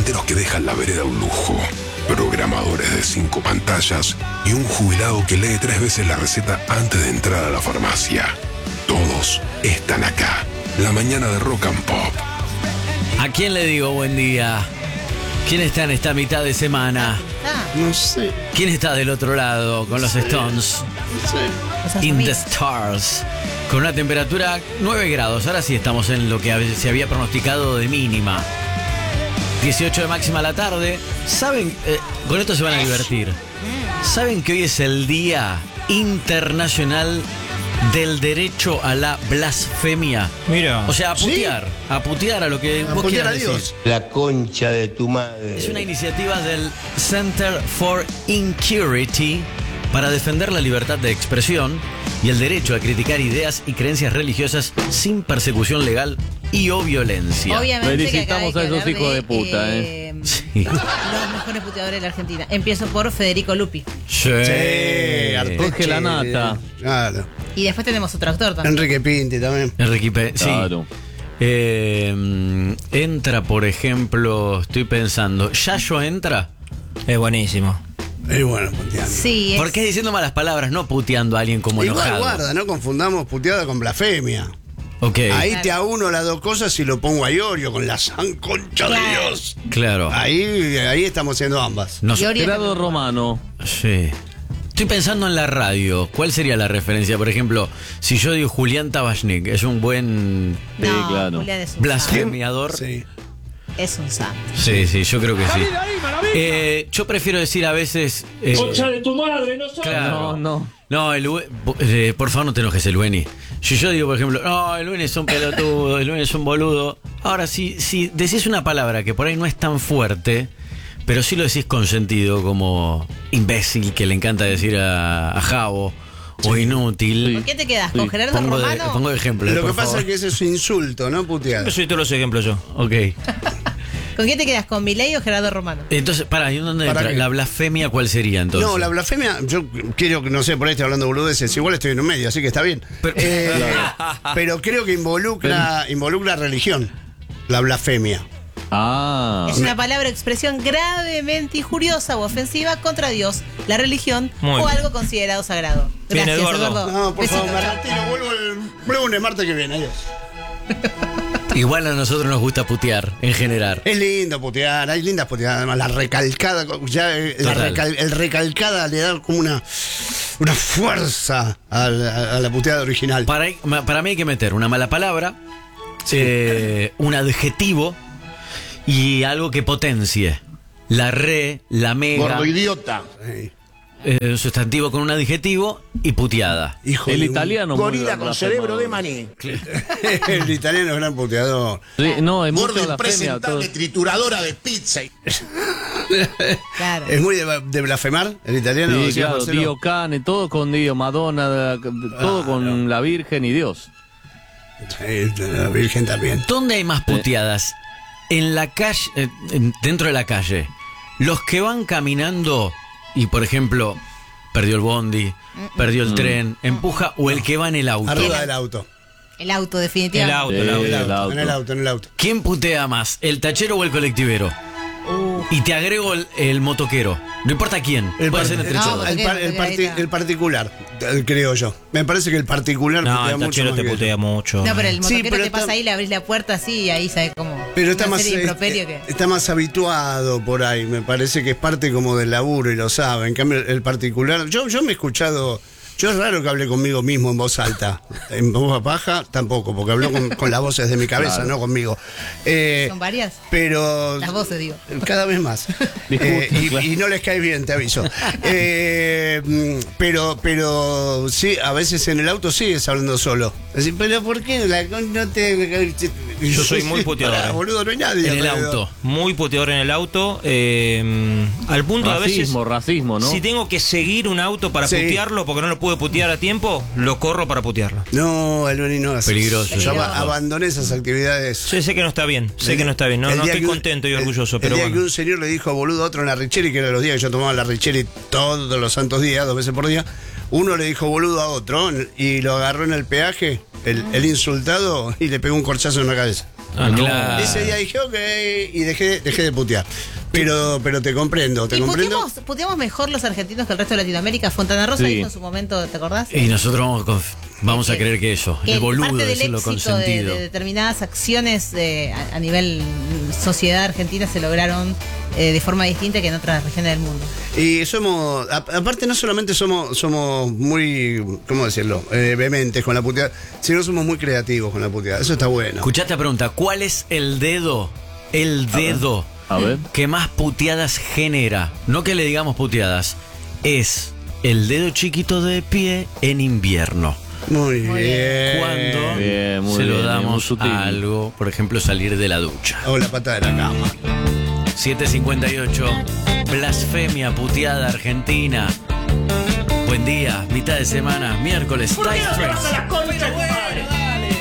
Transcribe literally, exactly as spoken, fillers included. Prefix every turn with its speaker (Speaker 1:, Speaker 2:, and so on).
Speaker 1: carpinteros que dejan la vereda un lujo, programadores de cinco pantallas y un jubilado que lee tres veces la receta antes de entrar a la farmacia. Todos están acá. La mañana de Rock and Pop.
Speaker 2: ¿A quién le digo buen día? ¿Quién está en esta mitad de semana?
Speaker 3: No sé.
Speaker 2: ¿Quién está del otro lado con los Stones?
Speaker 3: No sé.
Speaker 2: In the Stars. Con una temperatura nueve grados. Ahora sí estamos en lo que se había pronosticado de mínima. dieciocho de máxima a la tarde. ¿Saben? Eh, con esto se van a divertir. ¿Saben que hoy es el Día Internacional del Derecho a la Blasfemia?
Speaker 4: Mira.
Speaker 2: O sea, a putear. ¿Sí? A putear a lo que
Speaker 3: A
Speaker 2: vos
Speaker 3: putear
Speaker 2: quieras
Speaker 3: a Dios.
Speaker 2: decir.
Speaker 5: La concha de tu madre.
Speaker 2: Es una iniciativa del Center for Incurity para defender la libertad de expresión y el derecho a criticar ideas y creencias religiosas sin persecución legal y o violencia.
Speaker 6: Obviamente
Speaker 7: felicitamos
Speaker 6: que acá hay
Speaker 7: a esos
Speaker 6: que
Speaker 7: hijos
Speaker 6: hablar
Speaker 7: de puta, ¿eh?
Speaker 2: Sí.
Speaker 6: Los mejores puteadores de la Argentina. Empiezo por Federico Lupi.
Speaker 2: Sí.
Speaker 3: Sí,
Speaker 7: Jorge Lanata.
Speaker 3: Claro.
Speaker 6: Y después tenemos otro actor también.
Speaker 3: Enrique Pinti también.
Speaker 2: Enrique Pe- sí.
Speaker 7: Claro.
Speaker 2: Eh, entra, por ejemplo, estoy pensando, ¿Yayo entra?
Speaker 4: Es buenísimo.
Speaker 3: Es bueno puteando.
Speaker 6: Sí, es...
Speaker 2: ¿Por qué diciendo malas palabras, no puteando a alguien como
Speaker 3: Igual
Speaker 2: enojado?
Speaker 3: guarda, no confundamos puteada con blasfemia.
Speaker 2: Ok,
Speaker 3: Ahí te auno las dos cosas y lo pongo a Iorio con la san concha de
Speaker 6: Claro.
Speaker 3: Dios.
Speaker 2: claro.
Speaker 3: Ahí, ahí estamos haciendo ambas.
Speaker 2: No sé.
Speaker 6: Iorio
Speaker 7: Grado
Speaker 6: también.
Speaker 7: Romano.
Speaker 2: Sí. Estoy pensando en la radio. ¿Cuál sería la referencia? Por ejemplo, si yo digo Julián Tabachnik, es un buen
Speaker 6: No,
Speaker 7: Sí, claro.
Speaker 6: Julián es un
Speaker 2: blasfemiador.
Speaker 3: Sí.
Speaker 6: santo. Es un santo.
Speaker 2: Sí, sí, yo creo que sí. Eh, yo prefiero decir a veces. eh,
Speaker 4: Concha de tu madre, no sabes.
Speaker 2: claro.
Speaker 7: No, no.
Speaker 2: No, el, Ue- eh, por favor no te enojes, el Lueni. Si yo digo, por ejemplo, no, el Lueni es un pelotudo, el Lueni es un boludo. Ahora, si, si decís una palabra que por ahí no es tan fuerte, pero sí lo decís con sentido, como imbécil, que le encanta decir a, a Javo, o inútil.
Speaker 6: ¿Con qué te quedas? ¿Con
Speaker 7: Sí.
Speaker 6: Gerardo
Speaker 2: Pongo, de,
Speaker 6: Romano?
Speaker 2: pongo de ejemplo.
Speaker 3: Lo
Speaker 2: por
Speaker 3: que pasa
Speaker 2: favor.
Speaker 3: es que ese es un insulto, ¿no? Puteada.
Speaker 4: Yo soy todos los ejemplos yo.
Speaker 2: Ok.
Speaker 6: ¿Con qué te quedas? ¿Con Milei o Gerardo Romano?
Speaker 2: Entonces, para, ¿y dónde
Speaker 3: ¿Para
Speaker 2: entra?
Speaker 3: qué?
Speaker 2: ¿La blasfemia cuál sería entonces?
Speaker 3: No, la blasfemia, yo quiero que, no sé, por ahí estoy hablando boludeces, igual estoy en un medio, así que está bien.
Speaker 2: Pero-
Speaker 3: Eh, pero creo que involucra, involucra religión, la blasfemia.
Speaker 7: Ah.
Speaker 6: Es una palabra o expresión gravemente injuriosa o ofensiva contra Dios, la religión
Speaker 4: Muy
Speaker 6: o
Speaker 4: bien.
Speaker 6: algo considerado sagrado.
Speaker 4: Bien,
Speaker 6: Gracias,
Speaker 4: Eduardo.
Speaker 6: Eduardo.
Speaker 3: No, por
Speaker 6: Besito,
Speaker 3: favor, me
Speaker 6: chao.
Speaker 3: retiro, vuelvo el lunes, martes que viene, adiós.
Speaker 2: Igual a nosotros nos gusta putear, en general.
Speaker 3: Es lindo putear, hay lindas puteadas, además la recalcada, ya eh, la
Speaker 2: Total.
Speaker 3: recal- el recalcada le da como una, una fuerza a la, a la puteada original.
Speaker 2: Para, para mí hay que meter una mala palabra, eh, un adjetivo y algo que potencie. La re, la mega,
Speaker 5: Gordo idiota.
Speaker 3: Sí.
Speaker 2: eh, un sustantivo con un adjetivo y puteada.
Speaker 3: Hijo
Speaker 7: El
Speaker 3: de un-
Speaker 7: italiano. muy
Speaker 5: Gorila
Speaker 7: gran
Speaker 5: con
Speaker 7: blasfemador.
Speaker 5: cerebro de maní.
Speaker 3: el italiano es gran puteador.
Speaker 7: Sí, no, es mucho
Speaker 5: Gordo
Speaker 7: blasfemia. todo.
Speaker 5: impresentable, trituradora de pizza. y-
Speaker 6: Claro.
Speaker 3: Es muy de, de blasfemar el italiano.
Speaker 7: Sí,
Speaker 3: decía
Speaker 7: claro,
Speaker 3: Marcelo.
Speaker 7: Dio Cane, todo con Dio, Madonna, de- de- todo
Speaker 3: Ah,
Speaker 7: con la Virgen y Dios.
Speaker 3: Sí, la Virgen también.
Speaker 2: ¿Dónde hay más puteadas? En la calle, eh, en- dentro de la calle. Los que van caminando y, por ejemplo, perdió el bondi, perdió el tren, empuja, o el que va en el auto.
Speaker 3: Arriba del auto.
Speaker 6: El auto, definitivamente.
Speaker 4: El auto,
Speaker 7: Eh,
Speaker 4: el auto.
Speaker 3: En el
Speaker 7: El
Speaker 3: auto,
Speaker 7: auto.
Speaker 3: en el auto, en el auto.
Speaker 2: ¿Quién putea más, el tachero o el colectivero? Y te agrego el, el motoquero. No importa quién.
Speaker 3: El,
Speaker 2: Puede
Speaker 3: par-
Speaker 2: ser entre
Speaker 6: No,
Speaker 2: todos.
Speaker 3: el, par- el parti- el particular, eh, creo yo. Me parece que el particular
Speaker 4: No,
Speaker 3: putea
Speaker 4: el
Speaker 3: mucho
Speaker 4: tachero
Speaker 3: más
Speaker 4: te
Speaker 3: que-
Speaker 4: putea mucho.
Speaker 6: No, pero el
Speaker 3: Sí,
Speaker 6: motoquero
Speaker 3: pero
Speaker 6: te
Speaker 3: está-
Speaker 6: pasa ahí, le abrís la puerta así y ahí sabes cómo.
Speaker 3: Pero está
Speaker 6: una
Speaker 3: más,
Speaker 6: serie de
Speaker 3: eh,
Speaker 6: improperio que...
Speaker 3: está más habituado por ahí. Me parece que es parte como del laburo y lo sabe. En cambio, el particular. Yo, yo me he escuchado. Yo es raro que hable conmigo mismo en voz alta. En voz baja tampoco, porque hablo con, con las voces de mi cabeza,
Speaker 7: Claro.
Speaker 3: no conmigo. Eh,
Speaker 6: Son varias.
Speaker 3: pero.
Speaker 6: Las voces, digo.
Speaker 3: Cada vez más.
Speaker 7: Disculpe,
Speaker 3: Eh, y,
Speaker 7: claro.
Speaker 3: y no les cae bien, te aviso. Eh, mm, pero, pero sí, a veces en el auto sigues hablando solo. Así, pero ¿por qué? La, con- no te,
Speaker 4: Yo soy muy puteador.
Speaker 3: Pará, boludo, no hay nadie.
Speaker 2: En el
Speaker 3: alrededor.
Speaker 2: auto.
Speaker 4: Muy puteador en el auto. eh, al punto a veces.
Speaker 7: Racismo, racismo, ¿no?
Speaker 4: Si tengo que seguir un auto para
Speaker 3: Sí.
Speaker 4: putearlo porque no lo pude putear a tiempo, lo corro para putearlo.
Speaker 3: No, el no es
Speaker 2: Peligroso.
Speaker 3: Yo
Speaker 6: Peligroso.
Speaker 3: aba- abandoné esas actividades.
Speaker 4: Sí, sé que no está bien, sé que no está bien. No,
Speaker 3: El
Speaker 4: no
Speaker 3: día
Speaker 4: estoy
Speaker 3: que un-
Speaker 4: contento y
Speaker 3: el-
Speaker 4: orgulloso,
Speaker 3: el
Speaker 4: pero
Speaker 3: día
Speaker 4: bueno.
Speaker 3: que un señor le dijo boludo a otro en la Richeri, que eran los días que yo tomaba la Richeri todos los santos días, dos veces por día, uno le dijo boludo a otro y lo agarró en el peaje, el, el insultado, y le pegó un corchazo en la cabeza.
Speaker 4: Ah, no.
Speaker 2: Claro.
Speaker 3: Ese día dije, ok, y dejé, dejé de putear. Pero, pero te comprendo, te
Speaker 6: Y
Speaker 3: comprendo.
Speaker 6: puteamos, puteamos mejor los argentinos que el resto de Latinoamérica. Fontana Rosa
Speaker 7: Sí.
Speaker 6: dijo en su momento, ¿te acordás?
Speaker 2: Y nosotros vamos, con- vamos a
Speaker 6: Que-
Speaker 2: creer que eso,
Speaker 6: que
Speaker 2: el boludo,
Speaker 6: parte del
Speaker 2: decirlo
Speaker 6: éxito de,
Speaker 2: consentido.
Speaker 6: de determinadas acciones eh, a, a nivel mm, sociedad argentina se lograron eh, de forma distinta que en otras regiones del mundo.
Speaker 3: Y somos, a- aparte no solamente somos, somos muy, ¿cómo decirlo? Eh, vehementes con la puteada, sino somos muy creativos con la puteada. Eso está bueno.
Speaker 2: Escuchá esta pregunta, ¿cuál es el dedo, el dedo
Speaker 7: A ver.
Speaker 2: que más puteadas genera? No que le digamos puteadas, es el dedo chiquito de pie en invierno.
Speaker 3: Muy,
Speaker 6: Muy
Speaker 3: bien.
Speaker 2: Cuando
Speaker 7: Bien, muy
Speaker 2: se lo
Speaker 7: bien, muy
Speaker 2: damos
Speaker 7: sutil.
Speaker 2: a algo, por ejemplo, salir de la ducha.
Speaker 3: O la pata de la cama.
Speaker 2: siete cincuenta y ocho, blasfemia puteada argentina. Buen día, mitad de semana, miércoles, Dire Straits.